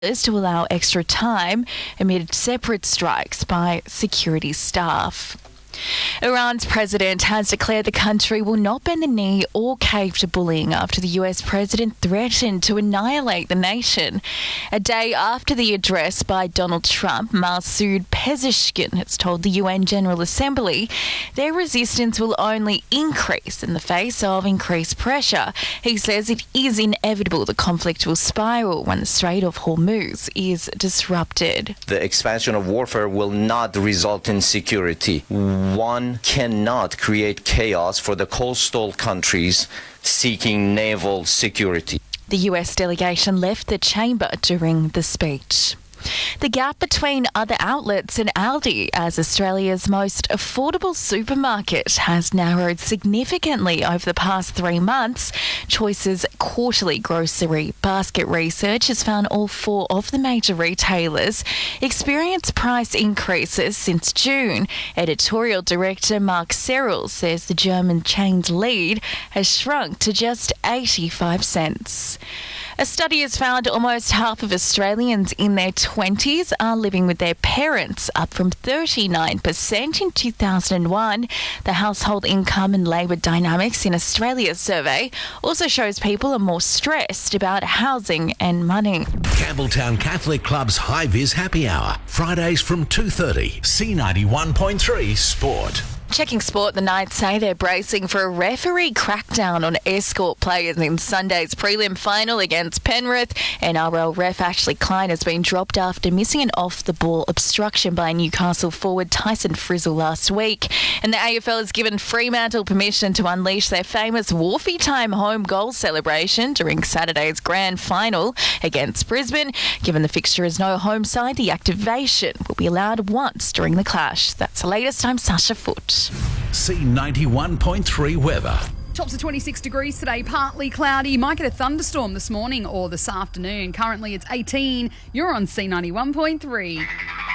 to allow extra time amid separate strikes by security staff. Iran's president has declared the country will not bend the knee or cave to bullying after the US president threatened to annihilate the nation. A day after the address by Donald Trump, Masoud Pezeshkian has told the UN General Assembly their resistance will only increase in the face of increased pressure. He says it is inevitable the conflict will spiral when the Strait of Hormuz is disrupted. The expansion of warfare will not result in security. One cannot create chaos for the coastal countries seeking naval security. The US delegation left the chamber during the speech. The gap between other outlets and Aldi as Australia's most affordable supermarket has narrowed significantly over the past 3 months. Choice's quarterly grocery basket research has found all 4 of the major retailers experienced price increases since June. Editorial director Mark Serrell says the German chain's lead has shrunk to just 85 cents. A study has found almost half of Australians in their 20s are living with their parents, up from 39% in 2001. The Household Income and Labour Dynamics in Australia survey also shows people are more stressed about housing and money. Campbelltown Catholic Club's High Vis Happy Hour, Fridays from 2:30, C91.3 Sport. Checking sport, the Knights say they're bracing for a referee crackdown on escort players in Sunday's prelim final against Penrith. NRL ref Ashley Klein has been dropped after missing an off-the-ball obstruction by Newcastle forward Tyson Frizzle last week. And the AFL has given Fremantle permission to unleash their famous Wharfie time home goal celebration during Saturday's grand final against Brisbane. Given the fixture is no home side, the activation will be allowed once during the clash. That's the latest. I'm Sasha Foote. C91.3 weather. Tops of 26 degrees today, partly cloudy. Might get a thunderstorm this morning or this afternoon. Currently it's 18. You're on C91.3.